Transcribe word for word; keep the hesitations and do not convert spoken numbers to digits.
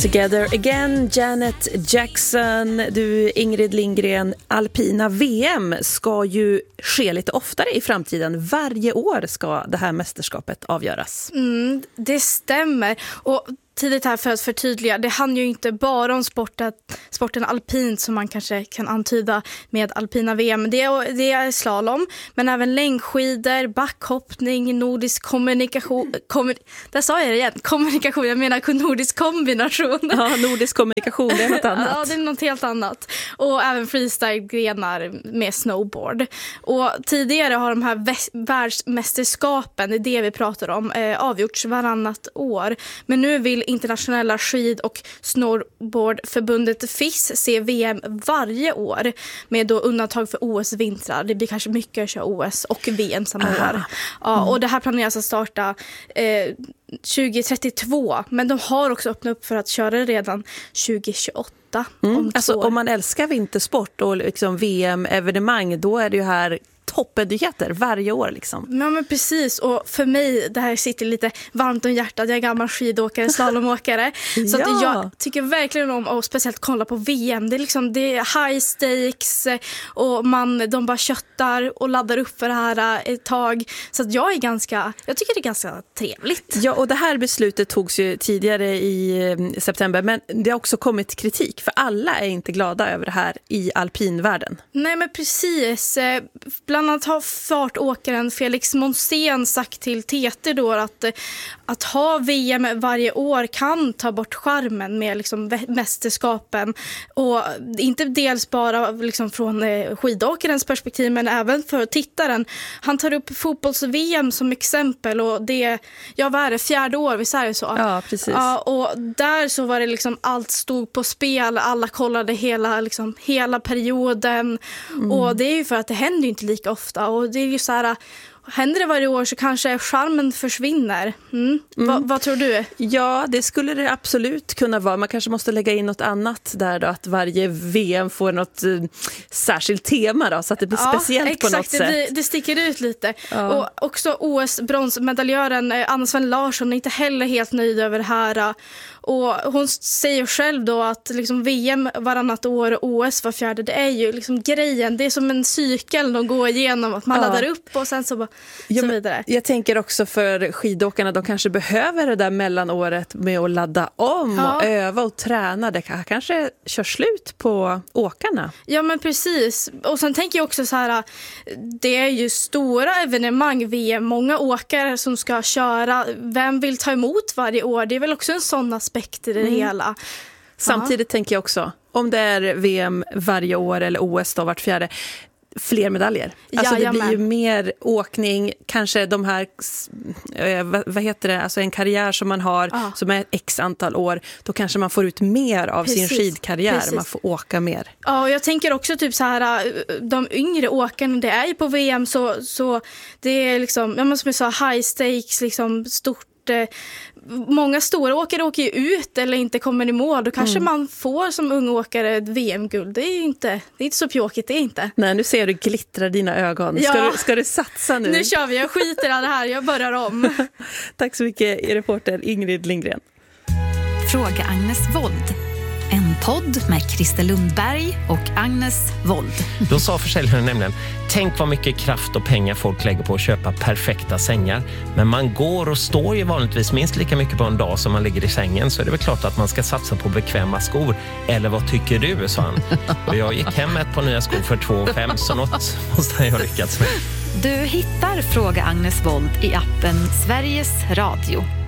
Together Again, Janet Jackson. Du, Ingrid Lindgren, alpina V M ska ju ske lite oftare i framtiden. Varje år ska det här mästerskapet avgöras. Mm, det stämmer. Och tidigt här för att förtydliga, det handlar ju inte bara om sporten, sporten alpint som man kanske kan antyda med alpina V M. Det är, det är slalom, men även längdskidor, backhoppning, nordisk kommunikation. Kommun, där sa jag det igen, kommunikation, jag menar nordisk kombination. Ja, nordisk kommunikation, det är något annat. Ja, det är något helt annat. Och även freestyle-grenar med snowboard. Och tidigare har de här vä- världsmästerskapen, det är det vi pratar om, eh, avgjorts varannat år. Men nu vill internationella skid- och snowboardförbundet F I S se V M varje år med då undantag för O S-vintrar. Det blir kanske mycket att köra O S och V M samma Aha. år. Ja, och det här planeras att starta eh, tjugo trettiotvå, men de har också öppnat upp för att köra det redan tjugo tjugoåtta. Mm. Om, alltså, om man älskar vintersport och liksom V M-evenemang, då är det ju här toppnyheter varje år liksom. Ja, men precis, och för mig det här sitter lite varmt om hjärtat. Jag är gammal skidåkare, slalomåkare. Så ja. att jag tycker verkligen om att speciellt kolla på V M. Det är liksom, det är high stakes och man, de bara köttar och laddar upp för det här ett tag. Så att jag är ganska, jag tycker det är ganska trevligt. Ja, och det här beslutet togs ju tidigare i september, men det har också kommit kritik, för alla är inte glada över det här i alpinvärlden. Nej, men precis. Bland annat har fartåkaren Felix Monsén sagt till T T då att, att ha V M varje år kan ta bort charmen med liksom mästerskapen. Och inte dels bara liksom från skidåkarens perspektiv, men även för tittaren. Han tar upp fotbolls-V M som exempel, och det, ja, vad är det, fjärde år, visst är det så? Ja, precis. Ja, och där så var det liksom, allt stod på spel, alla kollade hela, liksom, hela perioden. Mm. Och det är ju för att det händer ju inte lika ofta, och det är ju så här, händer det varje år så kanske charmen försvinner. Mm. Mm. Va, vad tror du? Ja, det skulle det absolut kunna vara. Man kanske måste lägga in något annat där då, att varje V M får något uh, särskilt tema då, så att det blir ja, speciellt exakt, på något det, sätt. Det, det sticker ut lite. Ja. Och också O S-bronsmedaljören Anna Sven Larsson är inte heller helt nöjd över det här. Och hon säger själv då att liksom V M varannat år och O S var fjärde, det är ju liksom grejen. Det är som en cykel de går igenom, att man ja. laddar upp och sen så, bara, ja, så vidare. Jag tänker också för skidåkarna, de kanske behöver det där mellanåret med att ladda om ja. och öva och träna. Det kanske kör slut på åkarna. Ja, men precis. Och sen tänker jag också så här, det är ju stora evenemang V M, många åkare som ska köra. Vem vill ta emot varje år? Det är väl också en sån aspekt i det mm. hela. Samtidigt ja. tänker jag också, om det är V M varje år eller O S då vart fjärde, fler medaljer. Alltså ja, det blir ju mer åkning, kanske de här, vad, vad heter det, alltså en karriär som man har ah. som är x antal år, då kanske man får ut mer av Precis. sin skidkarriär. Precis. Man får åka mer. Ja, och jag tänker också typ så här, de yngre åkarna, det är ju på V M så, så det är liksom, jag måste säga high stakes, liksom stort. Många stora åkare åker ju ut eller inte kommer i mål. Då kanske mm. man får som ung åkare ett V M-guld. Det är ju inte, det är inte så pjåkigt, det är inte. Nej, nu ser du glittrar dina ögon. Ska, ja. du, ska du satsa nu? Nu kör vi, jag skiter i det här. Jag börjar om. Tack så mycket, reporter Ingrid Lindgren. Fråga Agnes Wold. En podd med Christer Lundberg och Agnes Wold. Då sa försäljaren nämligen, tänk vad mycket kraft och pengar folk lägger på att köpa perfekta sängar. Men man går och står ju vanligtvis minst lika mycket på en dag som man ligger i sängen, så är det väl klart att man ska satsa på bekväma skor. Eller vad tycker du, sa han. Och jag gick hem med ett par nya skor för två och fem, så något måste jag ha lyckats med. Du hittar Fråga Agnes Wold i appen Sveriges Radio.